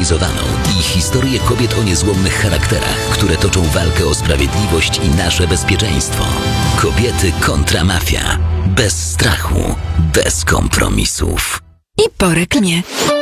zorganizowaną i historię kobiet o niezłomnych charakterach, które toczą walkę o sprawiedliwość i nasze bezpieczeństwo. Kobiety kontra mafia. Bez strachu, bez kompromisów. I po reklamie.